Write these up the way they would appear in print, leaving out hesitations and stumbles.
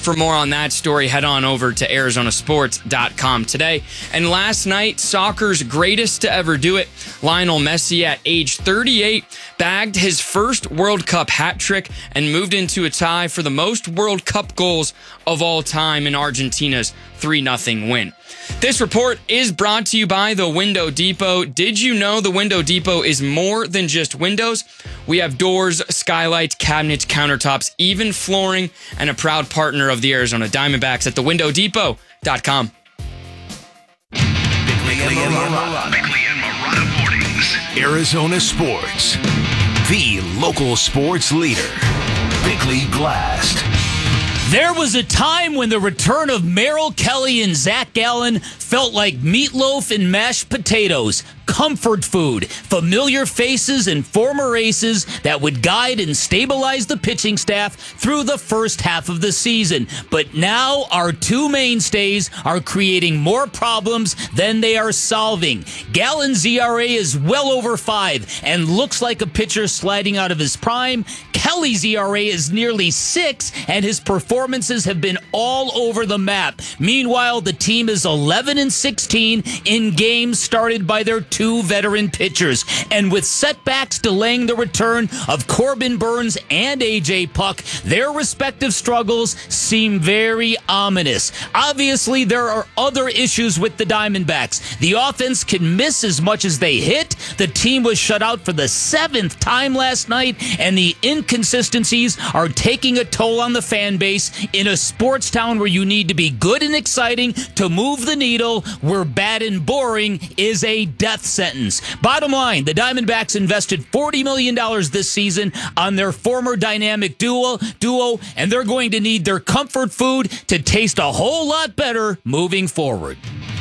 For more on that story, head on over to ArizonaSports.com today. And last night, soccer's greatest to ever do it, Lionel Messi, at age 38, bagged his first World Cup hat trick and moved into a tie for the most World Cup goals of all time in Argentina's 3-0 win. This report is brought to you by the Window Depot. Did you know the Window Depot is more than just windows? We have doors, skylights, cabinets, countertops, even flooring, and a proud partner of the Arizona Diamondbacks at thewindowdepot.com. Bickley and Marotta Mornings. Arizona Sports, the local sports leader. Bickley Blast. There was a time when the return of Merrill Kelly and Zach Gallen felt like meatloaf and mashed potatoes. Comfort food, familiar faces and former aces that would guide and stabilize the pitching staff through the first half of the season. But now our two mainstays are creating more problems than they are solving. Gallen's ERA is well over 5 and looks like a pitcher sliding out of his prime. Kelly's ERA is nearly 6 and his performances have been all over the map. Meanwhile, the team is 11-16 in games started by their two veteran pitchers. And with setbacks delaying the return of Corbin Burnes and A.J. Puck, their respective struggles seem very ominous. Obviously, there are other issues with the Diamondbacks. The offense can miss as much as they hit. The team was shut out for the 7th time last night, and the inconsistencies are taking a toll on the fan base in a sports town where you need to be good and exciting to move the needle, where bad and boring is a death sentence. Bottom line, the Diamondbacks invested $40 million this season on their former dynamic duo, and they're going to need their comfort food to taste a whole lot better moving forward.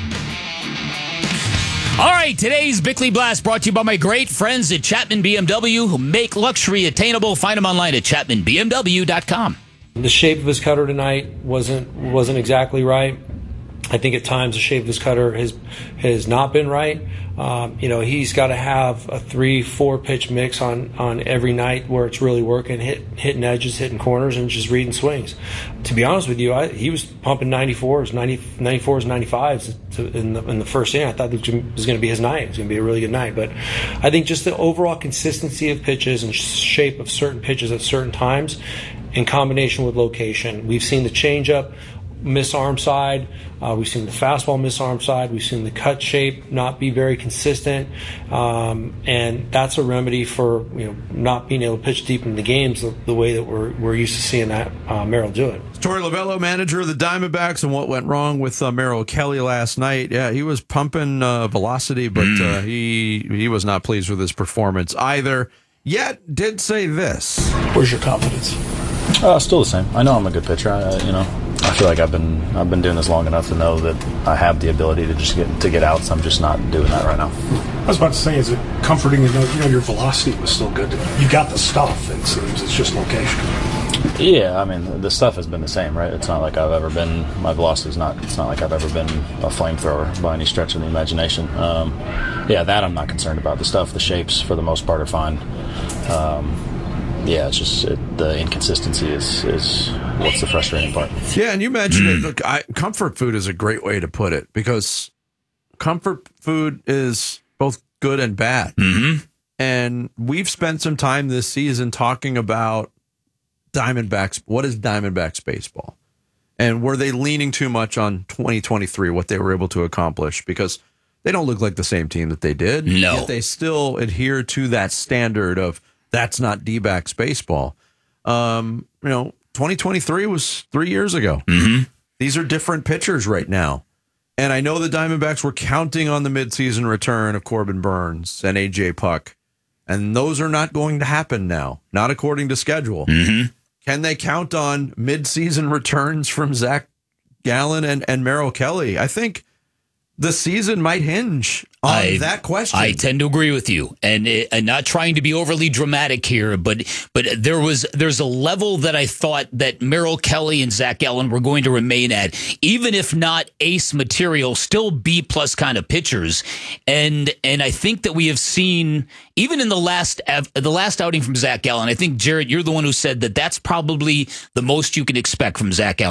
All right, today's Bickley Blast brought to you by my great friends at Chapman BMW, who make luxury attainable. Find them online at ChapmanBMW.com. The shape of his cutter tonight wasn't exactly right. I think at times the shape of his cutter has not been right. He's got to have a 3-4 pitch mix on every night where it's really working, hitting edges, hitting corners, and just reading swings. To be honest with you, he was pumping 94s, 95s in the first inning. I thought it was going to be his night. It was going to be a really good night. But I think just the overall consistency of pitches and shape of certain pitches at certain times in combination with location. We've seen the changeup miss arm side. We've seen the fastball miss arm side. We've seen the cut shape not be very consistent, and that's a remedy for not being able to pitch deep in the games the way that we're used to seeing that Merrill do it. Torey Lovullo, manager of the Diamondbacks, and what went wrong with Merrill Kelly last night. Yeah, he was pumping velocity, but he was not pleased with his performance either. Yet did say this: "Where's your confidence?" Still the same. I know I'm a good pitcher. I feel like I've been doing this long enough to know that I have the ability to just get outs. I'm just not doing that right now. I was about to say, is it comforting to know your velocity was still good? You got the stuff. It seems it's just location. Yeah, I mean the stuff has been the same, right? It's not like I've ever been. My velocity's not. It's not like I've ever been a flamethrower by any stretch of the imagination. That I'm not concerned about. The stuff, the shapes, for the most part, are fine. It's just the inconsistency is what's the frustrating part. Yeah, and you mentioned it. Look, comfort food is a great way to put it, because comfort food is both good and bad. Mm-hmm. And we've spent some time this season talking about Diamondbacks. What is Diamondbacks baseball? And were they leaning too much on 2023, what they were able to accomplish? Because they don't look like the same team that they did. No. Yet they still adhere to that standard of that's not D-backs baseball. 2023 was 3 years ago. Mm-hmm. These are different pitchers right now. And I know the Diamondbacks were counting on the midseason return of Corbin Burnes and A.J. Puck. And those are not going to happen now, not according to schedule. Mm-hmm. Can they count on midseason returns from Zach Gallen and Merrill Kelly? I think the season might hinge on that question. I tend to agree with you, and not trying to be overly dramatic here, but there's a level that I thought that Merrill Kelly and Zach Gallen were going to remain at, even if not ace material, still B+ kind of pitchers, and I think that we have seen, even in the last outing from Zach Gallen, I think, Jared, you're the one who said that that's probably the most you can expect from Zach Gallen.